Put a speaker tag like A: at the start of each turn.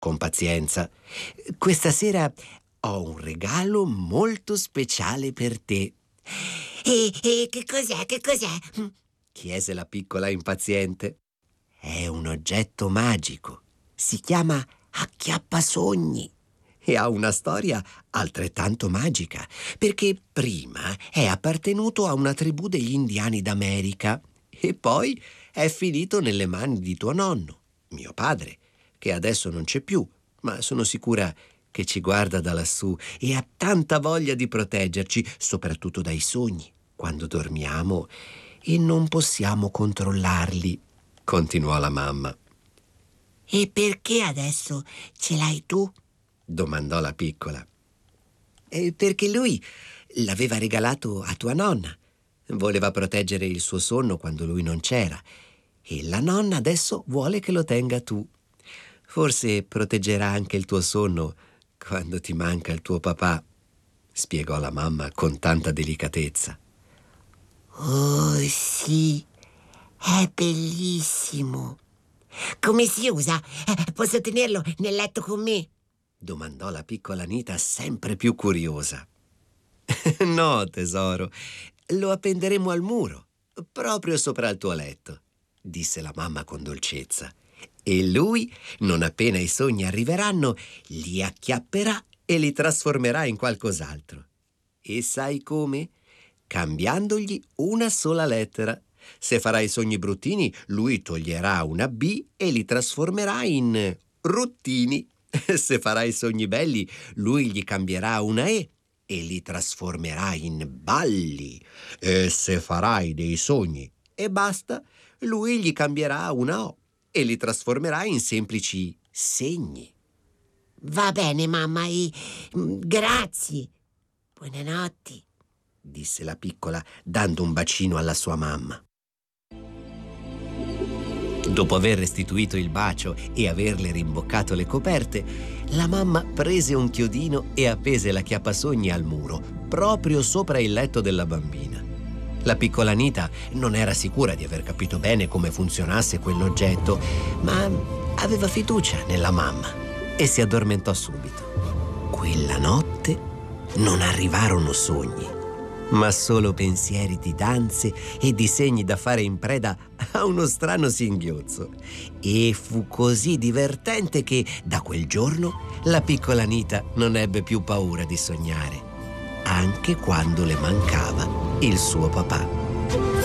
A: con pazienza. Questa sera ho un regalo molto speciale per te.
B: E che cos'è? Che cos'è?
A: Chiese la piccola impaziente. È un oggetto magico. Si chiama acchiappasogni e ha una storia altrettanto magica, perché prima è appartenuto a una tribù degli indiani d'America e poi è finito nelle mani di tuo nonno, mio padre, che adesso non c'è più, ma sono sicura che ci guarda da lassù e ha tanta voglia di proteggerci, soprattutto dai sogni, quando dormiamo e non possiamo controllarli, continuò la mamma.
B: E perché adesso ce l'hai tu?
A: Domandò la piccola. Perché lui l'aveva regalato a tua nonna. Voleva proteggere il suo sonno quando lui non c'era e la nonna adesso vuole che lo tenga tu. Forse proteggerà anche il tuo sonno quando ti manca il tuo papà, spiegò la mamma con tanta delicatezza.
B: Oh sì, è bellissimo. Come si usa? Posso tenerlo nel letto con me?
A: Domandò la piccola Anita sempre più curiosa. No, tesoro, lo appenderemo al muro, proprio sopra il tuo letto, disse la mamma con dolcezza. E lui, non appena i sogni arriveranno, li acchiapperà e li trasformerà in qualcos'altro. E sai come? Cambiandogli una sola lettera. Se farai sogni bruttini, lui toglierà una B e li trasformerà in ruttini. Se farai sogni belli, lui gli cambierà una E e li trasformerà in balli. E se farai dei sogni e basta, lui gli cambierà una O e li trasformerà in semplici segni.
B: Va bene, mamma, grazie. Buonanotte,
A: disse la piccola, dando un bacino alla sua mamma. Dopo aver restituito il bacio e averle rimboccato le coperte, la mamma prese un chiodino e appese l'acchiappasogni al muro, proprio sopra il letto della bambina. La piccola Anita non era sicura di aver capito bene come funzionasse quell'oggetto, ma aveva fiducia nella mamma e si addormentò subito. Quella notte non arrivarono sogni, ma solo pensieri di danze e disegni da fare in preda a uno strano singhiozzo. E fu così divertente che da quel giorno la piccola Anita non ebbe più paura di sognare, anche quando le mancava il suo papà.